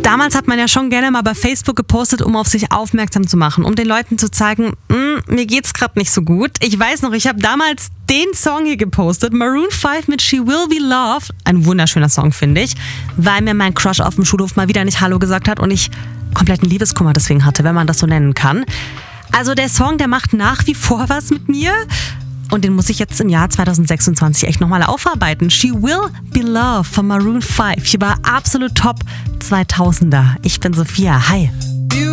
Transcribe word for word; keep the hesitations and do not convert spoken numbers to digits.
Damals hat man ja schon gerne mal bei Facebook gepostet, um auf sich aufmerksam zu machen, um den Leuten zu zeigen, mir geht's gerade nicht so gut. Ich weiß noch, ich habe damals den Song hier gepostet, Maroon five mit She Will Be Loved. Ein wunderschöner Song, finde ich, weil mir mein Crush auf dem Schulhof mal wieder nicht Hallo gesagt hat und ich kompletten Liebeskummer deswegen hatte, wenn man das so nennen kann. Also der Song, der macht nach wie vor was mit mir. Und den muss ich jetzt im Jahr zwanzig sechsundzwanzig echt nochmal aufarbeiten. She Will Be Loved von Maroon five. Hier war absolut top zweitausender. Ich bin Sophia. Hi.